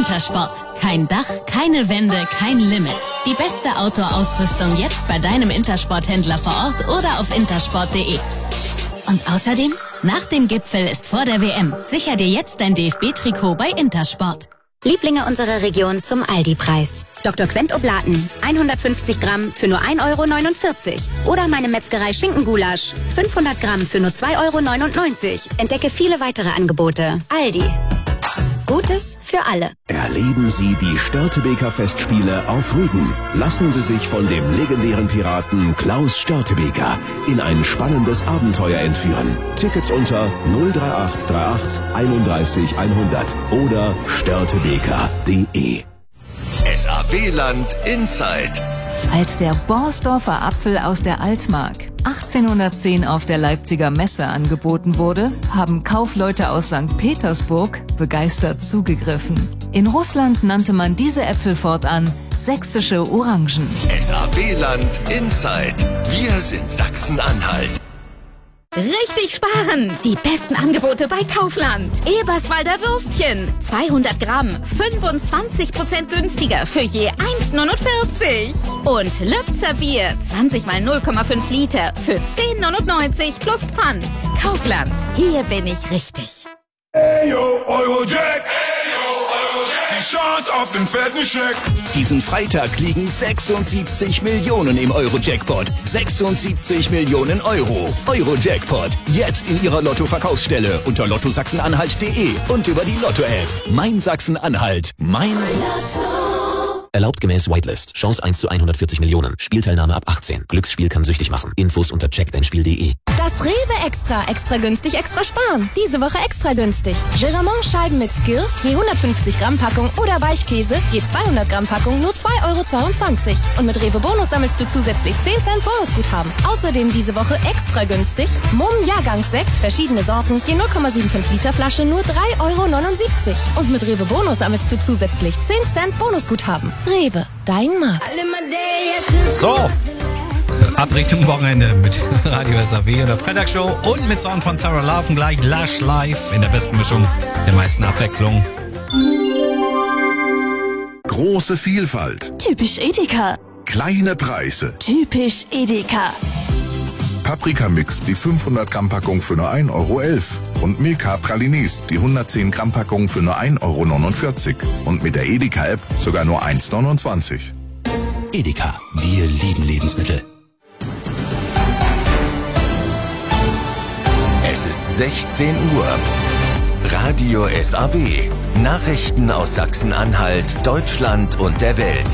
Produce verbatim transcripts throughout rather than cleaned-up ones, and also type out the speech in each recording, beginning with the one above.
Intersport. Kein Dach, keine Wände, kein Limit. Die beste Outdoor-Ausrüstung jetzt bei deinem Intersport-Händler vor Ort oder auf intersport punkt de. Und außerdem, nach dem Gipfel ist vor der W M. Sicher dir jetzt dein D F B-Trikot bei Intersport. Lieblinge unserer Region zum Aldi-Preis. Doktor Quent Oblaten, hundertfünfzig Gramm für nur ein Euro neunundvierzig. Oder meine Metzgerei Schinkengulasch, fünfhundert Gramm für nur zwei Euro neunundneunzig. Entdecke viele weitere Angebote. Aldi. Gutes für alle. Erleben Sie die Störtebeker Festspiele auf Rügen. Lassen Sie sich von dem legendären Piraten Klaus Störtebeker in ein spannendes Abenteuer entführen. Tickets unter null drei acht drei acht einunddreißig hundert oder störtebeker punkt de. S A B-Land Inside. Als der Borsdorfer Apfel aus der Altmark achtzehnhundertzehn auf der Leipziger Messe angeboten wurde, haben Kaufleute aus Sankt Petersburg begeistert zugegriffen. In Russland nannte man diese Äpfel fortan sächsische Orangen. S A B-Land Inside. Wir sind Sachsen-Anhalt. Richtig sparen! Die besten Angebote bei Kaufland. Eberswalder Würstchen. zweihundert Gramm. fünfundzwanzig Prozent günstiger für je eins neunundvierzig. Und Lübzer Bier. zwanzig mal null Komma fünf Liter für zehn neunundneunzig plus Pfand. Kaufland. Hier bin ich richtig. Hey yo, Eurojack. Hey yo, Eurojack. Die Chance auf den fetten Scheck. Diesen Freitag liegen sechsundsiebzig Millionen im Euro-Jackpot. sechsundsiebzig Millionen Euro. Euro-Jackpot. Jetzt in Ihrer Lotto-Verkaufsstelle unter lotto sachsen-anhalt punkt de und über die Lotto-App. Mein Sachsen-Anhalt. Mein Lotto. Erlaubt gemäß Whitelist. Chance eins zu hundertvierzig Millionen. Spielteilnahme ab achtzehn. Glücksspiel kann süchtig machen. Infos unter check dein spiel punkt de. Das Rewe Extra. Extra günstig, extra sparen. Diese Woche extra günstig. Geramont Scheiben mit Skill, je hundertfünfzig Gramm Packung oder Weichkäse, je zweihundert Gramm Packung, nur zwei Euro zweiundzwanzig. Und mit Rewe Bonus sammelst du zusätzlich zehn Cent Bonusguthaben. Außerdem diese Woche extra günstig. Mumm Jahrgangssekt, verschiedene Sorten, je null Komma fünfundsiebzig Liter Flasche, nur drei Euro neunundsiebzig. Und mit Rewe Bonus sammelst du zusätzlich zehn Cent Bonusguthaben. Rewe, dein Markt. So. Ab Richtung Wochenende mit Radio S A B und der Freitagsshow und mit Sound von Sarah Larsen gleich Lush Live in der besten Mischung, der meisten Abwechslung. Große Vielfalt. Typisch Edeka. Kleine Preise. Typisch Edeka. Paprikamix, die fünfhundert Gramm Packung für nur ein Euro elf. Und Milka Pralines, die hundertzehn Gramm Packung für nur ein Euro neunundvierzig. Und mit der Edeka-App sogar nur eins neunundzwanzig. Edeka, wir lieben Lebensmittel. Es ist sechzehn Uhr. Radio S A B. Nachrichten aus Sachsen-Anhalt, Deutschland und der Welt.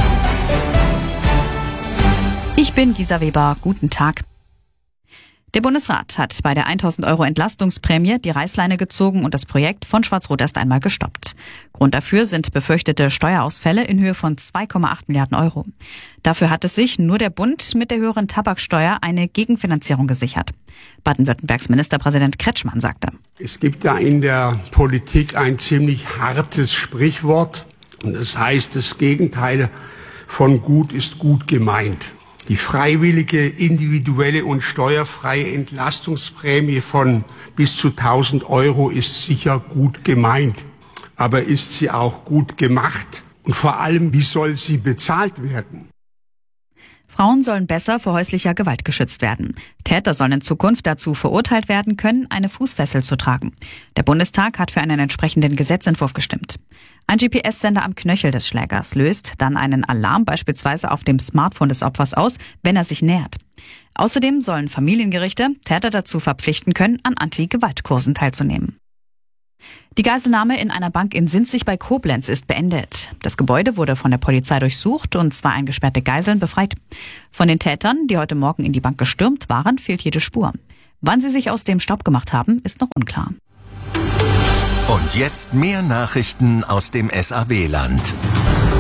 Ich bin Gisa Weber. Guten Tag. Der Bundesrat hat bei der tausend Euro Entlastungsprämie die Reißleine gezogen und das Projekt von Schwarz-Rot erst einmal gestoppt. Grund dafür sind befürchtete Steuerausfälle in Höhe von zwei Komma acht Milliarden Euro. Dafür hat es sich nur der Bund mit der höheren Tabaksteuer eine Gegenfinanzierung gesichert. Baden-Württembergs Ministerpräsident Kretschmann sagte: Es gibt da in der Politik ein ziemlich hartes Sprichwort. Und das heißt, das Gegenteil von gut ist gut gemeint. Die freiwillige, individuelle und steuerfreie Entlastungsprämie von bis zu tausend Euro ist sicher gut gemeint. Aber ist sie auch gut gemacht? Und vor allem, wie soll sie bezahlt werden? Frauen sollen besser vor häuslicher Gewalt geschützt werden. Täter sollen in Zukunft dazu verurteilt werden können, eine Fußfessel zu tragen. Der Bundestag hat für einen entsprechenden Gesetzentwurf gestimmt. Ein G P S-Sender am Knöchel des Schlägers löst dann einen Alarm beispielsweise auf dem Smartphone des Opfers aus, wenn er sich nähert. Außerdem sollen Familiengerichte Täter dazu verpflichten können, an Anti-Gewalt-Kursen teilzunehmen. Die Geiselnahme in einer Bank in Sinzig bei Koblenz ist beendet. Das Gebäude wurde von der Polizei durchsucht und zwei eingesperrte Geiseln befreit. Von den Tätern, die heute Morgen in die Bank gestürmt waren, fehlt jede Spur. Wann sie sich aus dem Staub gemacht haben, ist noch unklar. Und jetzt mehr Nachrichten aus dem S A B-Land.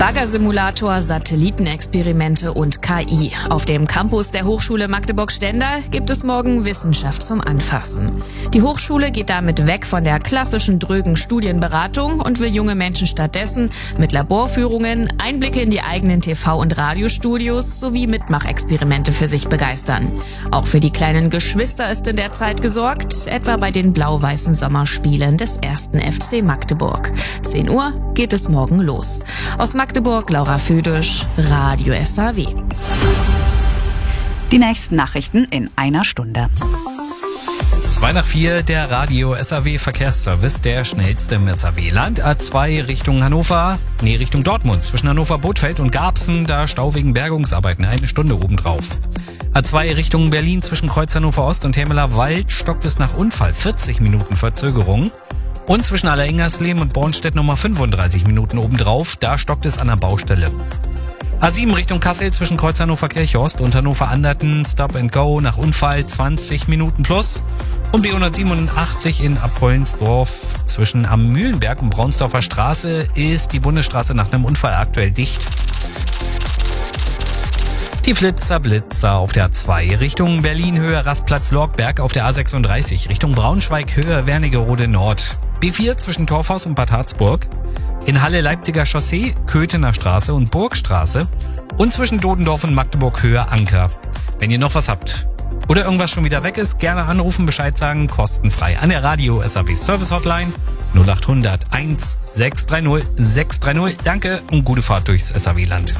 Baggersimulator, Satellitenexperimente und K I. Auf dem Campus der Hochschule Magdeburg-Stendal gibt es morgen Wissenschaft zum Anfassen. Die Hochschule geht damit weg von der klassischen drögen Studienberatung und will junge Menschen stattdessen mit Laborführungen, Einblicke in die eigenen T V- und Radiostudios sowie Mitmachexperimente für sich begeistern. Auch für die kleinen Geschwister ist in der Zeit gesorgt, etwa bei den blau-weißen Sommerspielen des ersten F C Magdeburg. zehn Uhr geht es morgen los. Aus Magdeburg, Laura Födisch, Radio S A W. Die nächsten Nachrichten in einer Stunde. zwei nach vier, der Radio S A W Verkehrsservice, der schnellste im S A W-Land. A zwei Richtung Hannover, nee, Richtung Dortmund. Zwischen Hannover, Bothfeld und Garbsen, da Stau wegen Bergungsarbeiten, eine Stunde obendrauf. A zwei Richtung Berlin zwischen Kreuz Hannover Ost und Hermeler Wald stockt es nach Unfall, vierzig Minuten Verzögerung. Und zwischen Allerengersleben und Bornstedt nochmal fünfunddreißig Minuten obendrauf, da stockt es an der Baustelle. A sieben Richtung Kassel zwischen Kreuz Hannover Kirchhorst und Hannover Anderten, Stop and Go nach Unfall zwanzig Minuten plus. Und B hundertsiebenundachtzig in Appollensdorf zwischen am Mühlenberg und Braunsdorfer Straße ist die Bundesstraße nach einem Unfall aktuell dicht. Die Flitzer Blitzer auf der A zwei Richtung Berlin Höhe Rastplatz Lorgberg, auf der A sechsunddreißig Richtung Braunschweig Höhe Wernigerode Nord. B vier zwischen Torfhaus und Bad Harzburg. In Halle Leipziger Chaussee, Köthener Straße und Burgstraße. Und zwischen Dodendorf und Magdeburg Höhe Anker. Wenn ihr noch was habt oder irgendwas schon wieder weg ist, gerne anrufen, Bescheid sagen, kostenfrei an der Radio S A W Service Hotline null acht hundert eins sechs drei null sechs drei null. Danke und gute Fahrt durchs S A W-Land.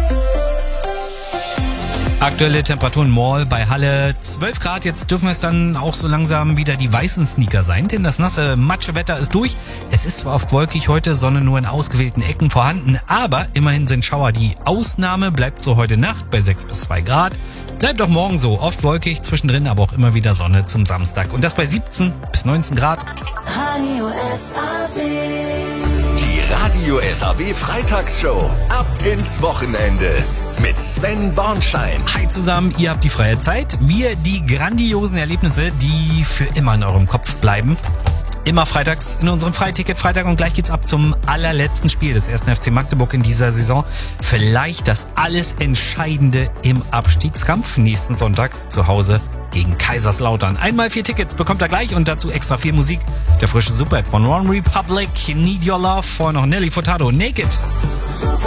Aktuelle Temperaturen Mall bei Halle zwölf Grad. Jetzt dürfen es dann auch so langsam wieder die weißen Sneaker sein, denn das nasse Matschewetter ist durch. Es ist zwar oft wolkig heute, Sonne nur in ausgewählten Ecken vorhanden, aber immerhin sind Schauer die Ausnahme. Bleibt so heute Nacht bei sechs bis zwei Grad. Bleibt auch morgen so, oft wolkig, zwischendrin aber auch immer wieder Sonne zum Samstag. Und das bei siebzehn bis neunzehn Grad. Radio S A W. Die Radio S A W Freitagsshow. Ab ins Wochenende. Mit Sven Bornschein. Hi zusammen, ihr habt die freie Zeit. Wir die grandiosen Erlebnisse, die für immer in eurem Kopf bleiben. Immer freitags in unserem Freiticket Freitag und gleich geht's ab zum allerletzten Spiel des ersten F C Magdeburg in dieser Saison. Vielleicht das alles Entscheidende im Abstiegskampf. Nächsten Sonntag zu Hause gegen Kaiserslautern. Einmal vier Tickets bekommt ihr gleich und dazu extra viel Musik. Der frische Superhit von One Republic, Need Your Love, vorher noch Nelly Furtado, Naked. Super.